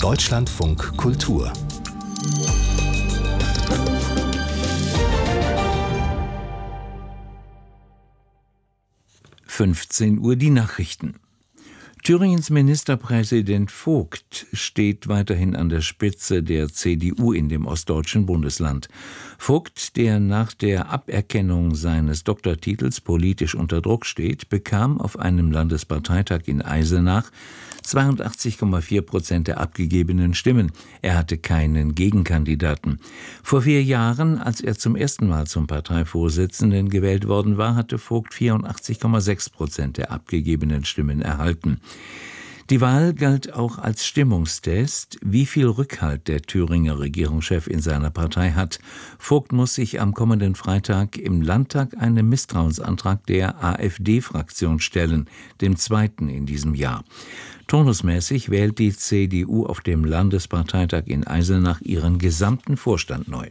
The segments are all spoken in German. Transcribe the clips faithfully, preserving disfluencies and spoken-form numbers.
Deutschlandfunk Kultur fünfzehn Uhr die Nachrichten. Thüringens Ministerpräsident Vogt steht weiterhin an der Spitze der C D U in dem ostdeutschen Bundesland. Vogt, der nach der Aberkennung seines Doktortitels politisch unter Druck steht, bekam auf einem Landesparteitag in Eisenach zweiundachtzig Komma vier Prozent der abgegebenen Stimmen. Er hatte keinen Gegenkandidaten. Vor vier Jahren, als er zum ersten Mal zum Parteivorsitzenden gewählt worden war, hatte Vogt vierundachtzig Komma sechs Prozent der abgegebenen Stimmen erhalten. Die Wahl galt auch als Stimmungstest, wie viel Rückhalt der Thüringer Regierungschef in seiner Partei hat. Vogt muss sich am kommenden Freitag im Landtag einem Misstrauensantrag der AfD-Fraktion stellen, dem zweiten in diesem Jahr. Turnusmäßig wählt die C D U auf dem Landesparteitag in Eisenach ihren gesamten Vorstand neu.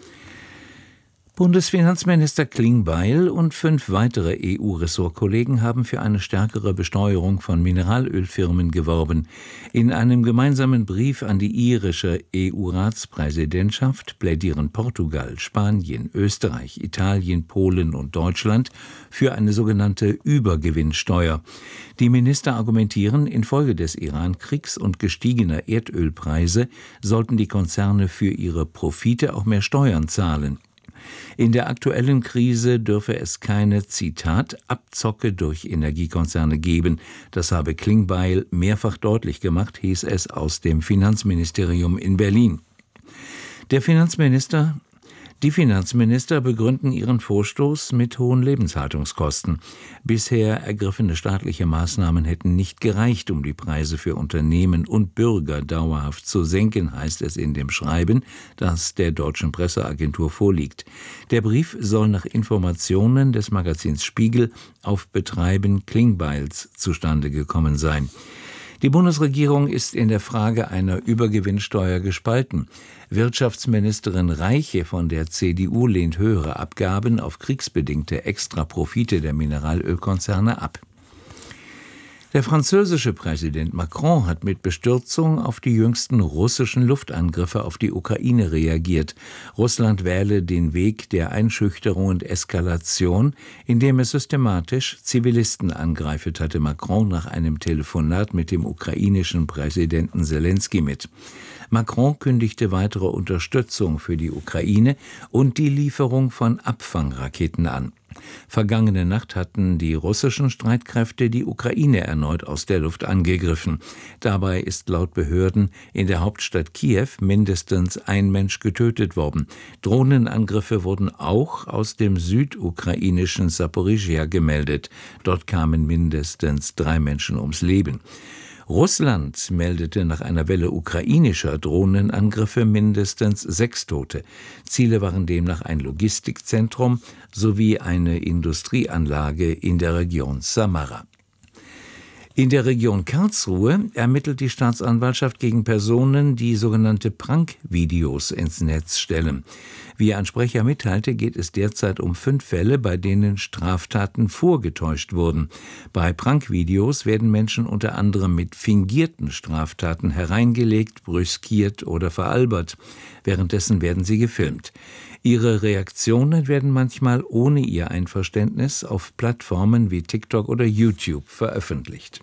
Bundesfinanzminister Klingbeil und fünf weitere E U-Ressortkollegen haben für eine stärkere Besteuerung von Mineralölfirmen geworben. In einem gemeinsamen Brief an die irische E U-Ratspräsidentschaft plädieren Portugal, Spanien, Österreich, Italien, Polen und Deutschland für eine sogenannte Übergewinnsteuer. Die Minister argumentieren, infolge des Iran-Kriegs und gestiegener Erdölpreise sollten die Konzerne für ihre Profite auch mehr Steuern zahlen. In der aktuellen Krise dürfe es keine, Zitat, Abzocke durch Energiekonzerne geben. Das habe Klingbeil mehrfach deutlich gemacht, hieß es aus dem Finanzministerium in Berlin. Der Finanzminister Die Finanzminister begründen ihren Vorstoß mit hohen Lebenshaltungskosten. Bisher ergriffene staatliche Maßnahmen hätten nicht gereicht, um die Preise für Unternehmen und Bürger dauerhaft zu senken, heißt es in dem Schreiben, das der deutschen Presseagentur vorliegt. Der Brief soll nach Informationen des Magazins Spiegel auf Betreiben Klingbeils zustande gekommen sein. Die Bundesregierung ist in der Frage einer Übergewinnsteuer gespalten. Wirtschaftsministerin Reiche von der C D U lehnt höhere Abgaben auf kriegsbedingte Extraprofite der Mineralölkonzerne ab. Der französische Präsident Macron hat mit Bestürzung auf die jüngsten russischen Luftangriffe auf die Ukraine reagiert. Russland wähle den Weg der Einschüchterung und Eskalation, indem es systematisch Zivilisten angreife, teilte Macron nach einem Telefonat mit dem ukrainischen Präsidenten Selenskyj mit. Macron kündigte weitere Unterstützung für die Ukraine und die Lieferung von Abfangraketen an. Vergangene Nacht hatten die russischen Streitkräfte die Ukraine erneut aus der Luft angegriffen. Dabei ist laut Behörden in der Hauptstadt Kiew mindestens ein Mensch getötet worden. Drohnenangriffe wurden auch aus dem südukrainischen Saporizhia gemeldet. Dort kamen mindestens drei Menschen ums Leben. Russland meldete nach einer Welle ukrainischer Drohnenangriffe mindestens sechs Tote. Ziele waren demnach ein Logistikzentrum sowie eine Industrieanlage in der Region Samara. In der Region Karlsruhe ermittelt die Staatsanwaltschaft gegen Personen, die sogenannte Prank-Videos ins Netz stellen. Wie ein Sprecher mitteilte, geht es derzeit um fünf Fälle, bei denen Straftaten vorgetäuscht wurden. Bei Prank-Videos werden Menschen unter anderem mit fingierten Straftaten hereingelegt, brüskiert oder veralbert. Währenddessen werden sie gefilmt. Ihre Reaktionen werden manchmal ohne ihr Einverständnis auf Plattformen wie TikTok oder YouTube veröffentlicht.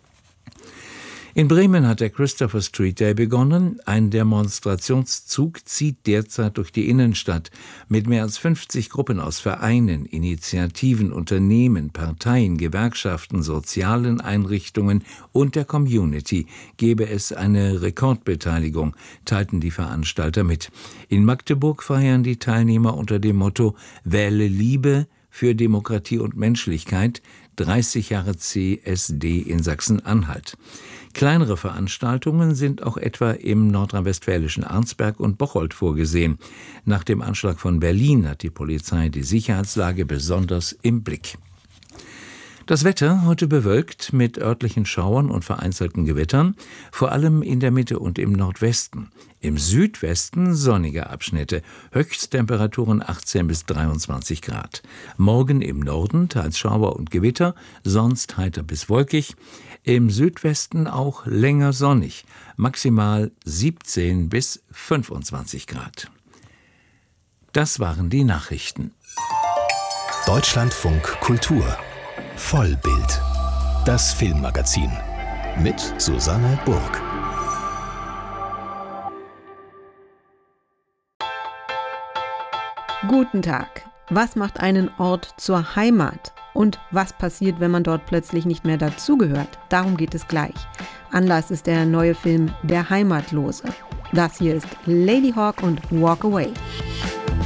In Bremen hat der Christopher Street Day begonnen. Ein Demonstrationszug zieht derzeit durch die Innenstadt. Mit mehr als fünfzig Gruppen aus Vereinen, Initiativen, Unternehmen, Parteien, Gewerkschaften, sozialen Einrichtungen und der Community gebe es eine Rekordbeteiligung, teilten die Veranstalter mit. In Magdeburg feiern die Teilnehmer unter dem Motto »Wähle Liebe für Demokratie und Menschlichkeit«, dreißig Jahre C S D in Sachsen-Anhalt. Kleinere Veranstaltungen sind auch etwa im nordrhein-westfälischen Arnsberg und Bocholt vorgesehen. Nach dem Anschlag von Berlin hat die Polizei die Sicherheitslage besonders im Blick. Das Wetter heute bewölkt mit örtlichen Schauern und vereinzelten Gewittern, vor allem in der Mitte und im Nordwesten. Im Südwesten sonnige Abschnitte, Höchsttemperaturen achtzehn bis dreiundzwanzig Grad. Morgen im Norden teils Schauer und Gewitter, sonst heiter bis wolkig. Im Südwesten auch länger sonnig, maximal siebzehn bis fünfundzwanzig Grad. Das waren die Nachrichten. Deutschlandfunk Kultur Vollbild, das Filmmagazin mit Susanne Burg. Guten Tag. Was macht einen Ort zur Heimat? Und was passiert, wenn man dort plötzlich nicht mehr dazugehört? Darum geht es gleich. Anlass ist der neue Film Der Heimatlose. Das hier ist Ladyhawke und Walk Away.